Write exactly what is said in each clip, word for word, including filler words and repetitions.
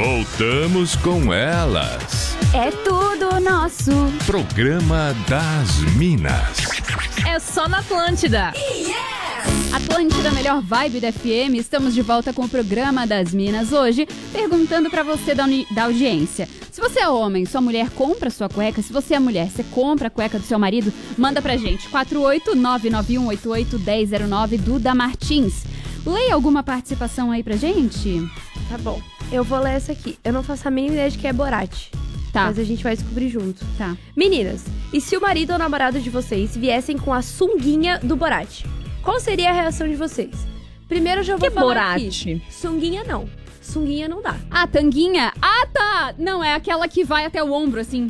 Voltamos com elas. É tudo nosso. Programa das Minas. É só na Atlântida. Atlântida, melhor vibe da F M. Estamos de volta com o programa das Minas hoje, perguntando pra você da, uni- da audiência. Se você é homem, sua mulher compra sua cueca. Se você é mulher, você compra a cueca do seu marido? Manda pra gente. quatro oito nove nove um oito oito um zero zero nove, Duda Martins. Leia alguma participação aí pra gente? Tá bom. Eu vou ler essa aqui. Eu não faço a mínima ideia de que é Borat. Tá. Mas a gente vai descobrir junto. Tá. Meninas, e se o marido ou namorado de vocês viessem com a sunguinha do Borat? Qual seria a reação de vocês? Primeiro eu já vou Que falar Borat? aqui. Sunguinha não. Sunguinha não dá. Ah, tanguinha? Ah, tá! Não, é aquela que vai até o ombro, assim.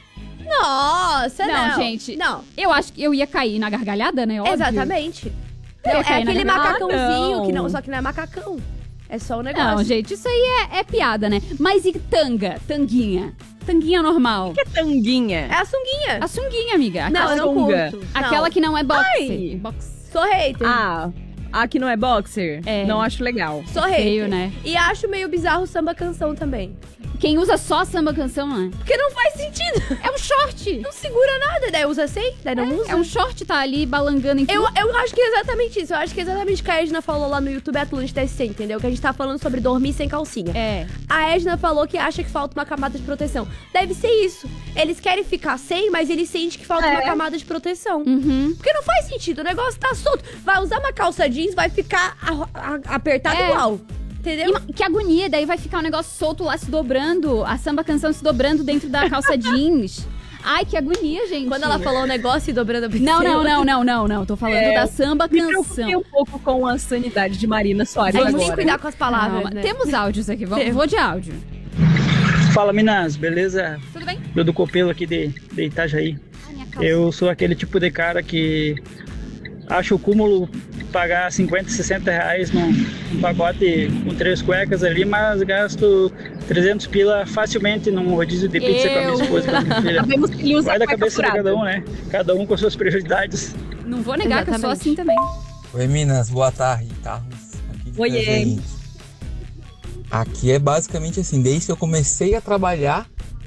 Nossa, Não, não. gente. Não. Eu acho que eu ia cair na gargalhada, né? Óbvio. Exatamente. Eu ia É cair na aquele gargalhada. macacãozinho, Ah, não. que não, só que não é macacão. É só o negócio. Não, gente, isso aí é, é piada, né? Mas e tanga? Tanguinha? Tanguinha normal. Que tanguinha? É a sunguinha. A sunguinha, amiga. Não, Aquela, eu não sunga. curto. aquela Não. que não é boxe. Ai. Boxe. Sou hater. Ah, a que não é boxer? É. Não acho legal. Sou hater. Feio, né? E acho meio bizarro o samba canção também. Quem usa só samba canção, né? Porque não faz sentido. É um short. Não segura nada. Daí usa sem, daí não usa. É um short, tá ali balangando em tudo. Eu, eu acho que é exatamente isso. Eu acho que é exatamente o que a Edna falou lá no YouTube Atlântida S C, entendeu? Que a gente tá falando sobre dormir sem calcinha. É. A Edna falou que acha que falta uma camada de proteção. Deve ser isso. Eles querem ficar sem, mas eles sentem que falta É. uma camada de proteção. Uhum. Porque não faz sentido. O negócio tá solto. Vai usar uma calça jeans, vai ficar a- a- apertado É. igual. Entendeu? E ma- que agonia, daí vai ficar um negócio solto lá se dobrando. A samba canção se dobrando dentro da calça jeans. Ai, que agonia, gente. Quando ela falou o negócio e dobrando a Não, não, não, não, não, não. Tô falando É, da samba Me preocupei canção. um pouco com a sanidade de Marina Soares Vamos agora. nem cuidar com as palavras, Calma. né? Temos áudios aqui, vamos, Temos. vou de áudio. Fala, Minas, beleza? Tudo bem? Dudu Copelo aqui de, de Itajaí. Ai, minha calça. Eu sou aquele tipo de cara que acha o cúmulo pagar cinquenta, sessenta reais num, num pacote com três cuecas ali, mas gasto trezentos pila facilmente num rodízio de pizza com a minha Eu. esposa e com a minha filha. Sabemos que ele usa Vai da cueca cabeça de furada. cada um, né? Cada um com suas prioridades. Não vou negar que eu sou Exatamente. assim também. Oi Minas, boa tarde, Carlos aqui de Oiê. Itajaí. Aqui é basicamente assim, desde que eu comecei a trabalhar,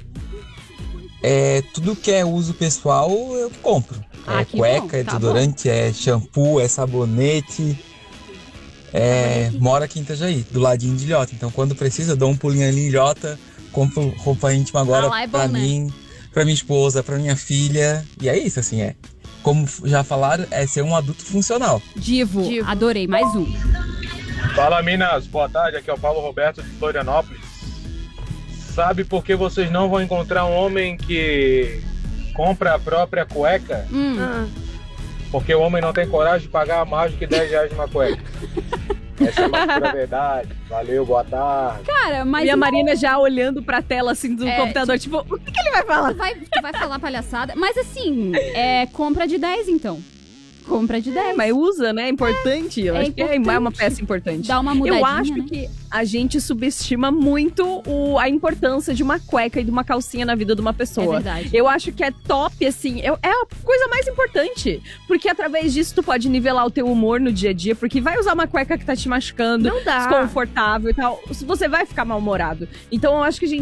é, tudo que é uso pessoal eu compro. Ah, É que cueca, bom, é tá desodorante, é shampoo, é sabonete. É, moro aqui em Itajaí, do ladinho de Ilhota. Então quando precisa eu dou um pulinho ali em Ilhota, compro roupa íntima agora Ah, lá é bom, pra né? mim, pra minha esposa, pra minha filha. E é isso, assim, é. Como já falaram, é ser um adulto funcional. Divo, Divo. adorei, mais um. Fala Minas, boa tarde, aqui é o Paulo Roberto de Florianópolis. Sabe por que vocês não vão encontrar um homem que compra a própria cueca? Hum. Ah. Porque o homem não tem coragem de pagar mais do que dez reais numa cueca. Essa é uma pura verdade. Valeu, boa tarde. Cara, mas... E a Marina já olhando pra tela assim do É, computador, tipo, o que, que ele vai falar? Tu vai, tu vai falar palhaçada. Mas assim, é compra de dez, então. Compra de dez. Mas usa, né? É importante. Eu É acho que é importante. uma peça importante. Dá uma mudadinha, Eu acho né? que a gente subestima muito o- a importância de uma cueca e de uma calcinha na vida de uma É pessoa. verdade. Eu acho que é top, assim, é, é a coisa mais importante. Porque através disso tu pode nivelar o teu humor no dia a dia, porque vai usar uma cueca que tá te machucando, Não dá. desconfortável e tal, você vai ficar mal-humorado. Então eu acho que a gente